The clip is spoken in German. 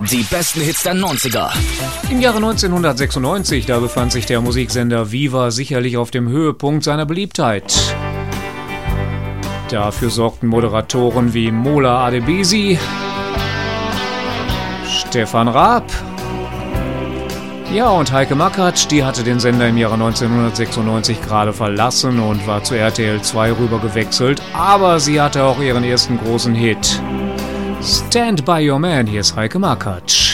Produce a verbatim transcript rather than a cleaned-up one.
Die besten Hits der neunziger. Im Jahre neunzehnhundertsechsundneunzig, da befand sich der Musiksender Viva sicherlich auf dem Höhepunkt seiner Beliebtheit. Dafür sorgten Moderatoren wie Mola Adebisi, Stefan Raab, ja, und Heike Makatsch, die hatte den Sender im Jahre neunzehnhundertsechsundneunzig gerade verlassen und war zu R T L zwei rüber gewechselt, aber sie hatte auch ihren ersten großen Hit. Stand by Your Man, hier ist Heike Makatsch.